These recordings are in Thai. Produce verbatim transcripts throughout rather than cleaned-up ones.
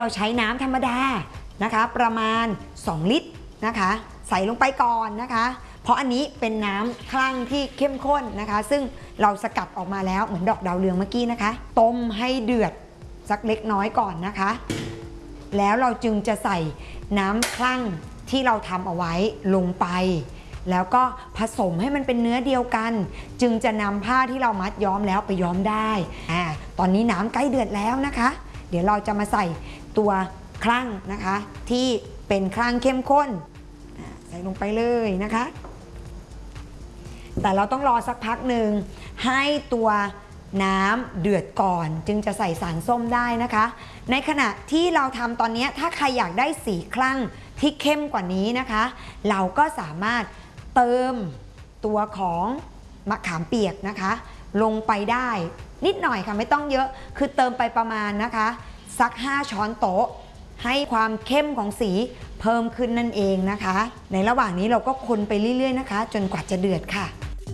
เราใช้น้ำธรรมดานะคะประมาณสองลิตรนะคะใส่ลงไปก่อนนะคะเพราะอันนี้เป็นน้ำคลั่งที่เข้มข้นนะคะซึ่งเราสกัดออกมาแล้วเหมือนดอกดาวเรืองเมื่อกี้นะคะต้มให้เดือดสักเล็กน้อยก่อนนะคะแล้วเราจึงจะใส่น้ำคลั่งที่เราทำเอาไว้ลงไปแล้วก็ผสมให้มันเป็นเนื้อเดียวกันจึงจะนำผ้าที่เรามัดย้อมแล้วไปย้อมได้อ่าตอนนี้น้ำใกล้เดือดแล้วนะคะเดี๋ยวเราจะมาใส่ตัวคลั่งนะคะที่เป็นคลั่งเข้มข้นใส่ลงไปเลยนะคะแต่เราต้องรอสักพักหนึ่งให้ตัวน้ำเดือดก่อนจึงจะใส่สารส้มได้นะคะในขณะที่เราทำตอนนี้ถ้าใครอยากได้สีคลั่งที่เข้มกว่านี้นะคะเราก็สามารถเติมตัวของมะขามเปียกนะคะลงไปได้นิดหน่อยค่ะไม่ต้องเยอะคือเติมไปประมาณนะคะสักห้าช้อนโต๊ะให้ความเข้มของสีเพิ่มขึ้นนั่นเองนะคะในระหว่างนี้เราก็คนไปเรื่อยๆนะคะจนกว่าจะเดือดค่ะ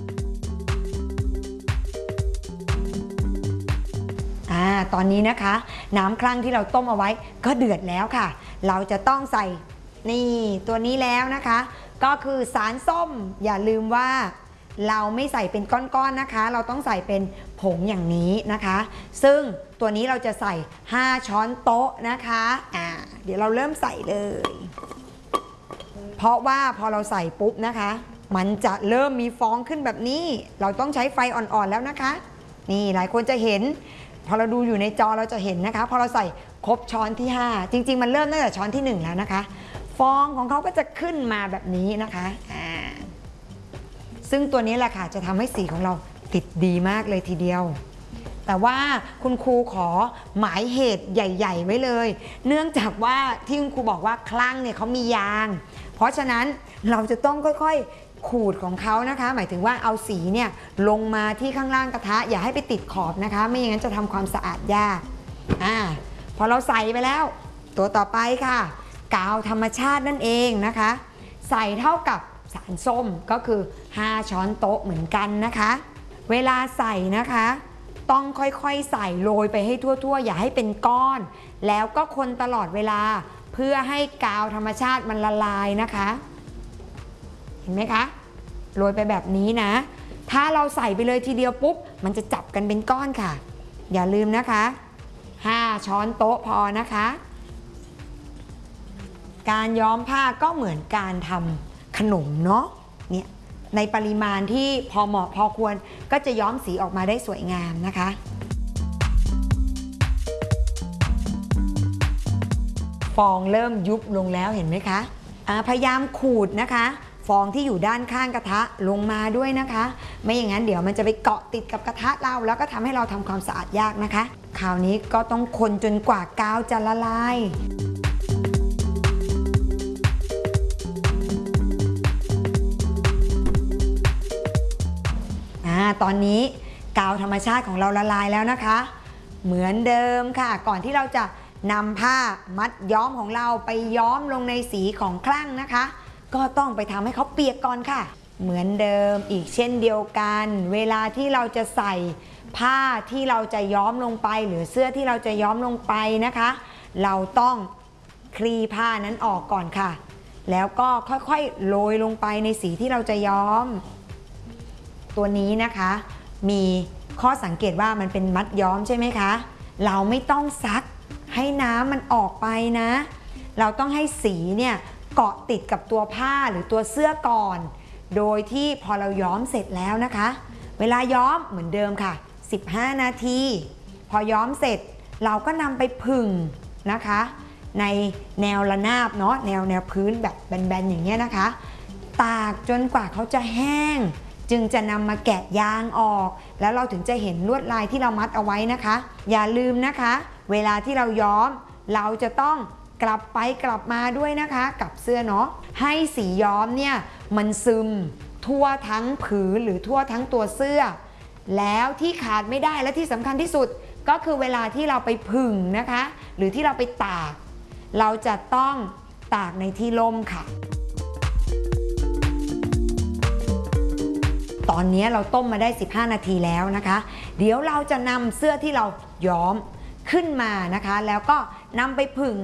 อ่าตอนนี้นะคะน้ำคลั่งที่เราต้มเอาไว้ก็เดือดแล้วค่ะเราจะต้องใส่นี่ตัวนี้แล้วนะคะก็คือสารส้มอย่าลืมว่าเราไม่ใส่เป็นก้อนๆนะคะเราต้องใส่เป็นผงอย่างนี้นะคะซึ่งตัวนี้เราจะใส่ห้าช้อนโต๊ะนะคะอ่าเดี๋ยวเราเริ่มใส่เลยเพราะว่าพอเราใส่ปุ๊บนะคะมันจะเริ่มมีฟองขึ้นแบบนี้เราต้องใช้ไฟอ่อนๆแล้วนะคะนี่หลายคนจะเห็นพอเราดูอยู่ในจอเราจะเห็นนะคะพอเราใส่ครบช้อนที่ห้าจริงๆมันเริ่มตั้งแต่ช้อนที่หนึ่งแล้วนะคะฟองของเขาก็จะขึ้นมาแบบนี้นะคะอ่าซึ่งตัวนี้แหละค่ะจะทำให้สีของเราติดดีมากเลยทีเดียวแต่ว่าคุณครูขอหมายเหตุใหญ่ๆไว้เลยเนื่องจากว่าที่คุณครูบอกว่าคลั่งเนี่ยเขามียางเพราะฉะนั้นเราจะต้องค่อยๆขูดของเขานะคะหมายถึงว่าเอาสีเนี่ยลงมาที่ข้างล่างกระทะอย่าให้ไปติดขอบนะคะไม่อย่างนั้นจะทำความสะอาดยากอ่าพอเราใส่ไปแล้วตัวต่อไปค่ะกาวธรรมชาตินั่นเองนะคะใส่เท่ากับสารส้มก็คือห้าช้อนโต๊ะเหมือนกันนะคะเวลาใส่นะคะต้องค่อยๆใส่โรยไปให้ทั่วๆอย่าให้เป็นก้อนแล้วก็คนตลอดเวลาเพื่อให้กาวธรรมชาติมันละลายนะคะเห็นไหมคะโรยไปแบบนี้นะถ้าเราใส่ไปเลยทีเดียวปุ๊บมันจะจับกันเป็นก้อนค่ะอย่าลืมนะคะห้าช้อนโต๊ะพอนะคะการย้อมผ้าก็เหมือนการทำขนมเนาะเนี่ยในปริมาณที่พอเหมาะพอควรก็จะย้อมสีออกมาได้สวยงามนะคะฟองเริ่มยุบลงแล้วเห็นไหมคะพยายามขูดนะคะฟองที่อยู่ด้านข้างกระทะลงมาด้วยนะคะไม่อย่างนั้นเดี๋ยวมันจะไปเกาะติดกับกระทะเราแล้วก็ทำให้เราทำความสะอาดยากนะคะคราวนี้ก็ต้องคนจนกว่ากาวจะละลายตอนนี้กาวธรรมชาติของเราละลายแล้วนะคะเหมือนเดิมค่ะก่อนที่เราจะนำผ้ามัดย้อมของเราไปย้อมลงในสีของคลั่งนะคะก็ต้องไปทำให้เขาเปียกก่อนค่ะเหมือนเดิมอีกเช่นเดียวกันเวลาที่เราจะใส่ผ้าที่เราจะย้อมลงไปหรือเสื้อที่เราจะย้อมลงไปนะคะเราต้องคลี่ผ้านั้นออกก่อนค่ะแล้วก็ค่อยๆโรยลงไปในสีที่เราจะย้อมตัวนี้นะคะมีข้อสังเกตว่ามันเป็นมัดย้อมใช่ไหมคะเราไม่ต้องซักให้น้ำมันออกไปนะเราต้องให้สีเนี่ยเกาะติดกับตัวผ้าหรือตัวเสื้อก่อนโดยที่พอเราย้อมเสร็จแล้วนะคะเวลาย้อมเหมือนเดิมค่ะสิบห้านาทีพอย้อมเสร็จเราก็นำไปผึ่งนะคะในแนวระนาบเนาะแนวแนวพื้นแบบแบนๆอย่างเงี้ยนะคะตากจนกว่าเขาจะแห้งจึงจะนำมาแกะยางออกแล้วเราถึงจะเห็นลวดลายที่เรามัดเอาไว้นะคะอย่าลืมนะคะเวลาที่เราย้อมเราจะต้องกลับไปกลับมาด้วยนะคะกับเสื้อเนาะให้สีย้อมเนี่ยมันซึมทั่วทั้งผืนหรือทั่วทั้งตัวเสื้อแล้วที่ขาดไม่ได้และที่สำคัญที่สุดก็คือเวลาที่เราไปผึ่งนะคะหรือที่เราไปตากเราจะต้องตากในที่ร่มค่ะตอนนี้เราต้มมาได้สิบห้านาทีแล้วนะคะเดี๋ยวเราจะนำเสื้อที่เราย้อมขึ้นมานะคะแล้วก็นำไปผึ่ง